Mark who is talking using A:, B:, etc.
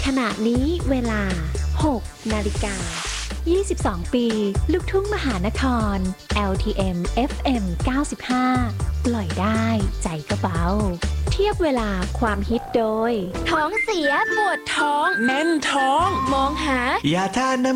A: ขณะนี้เวลา 6 นาฬิกา 22 ปี ลูกทุ่งมหานคร LTM FM 95 ปล่อยได้ใจก็เบา เทียบเวลาความฮิตโดย ท้องเสียปวดท้องแน่นท้อง มองหา
B: ยาทาน้ำ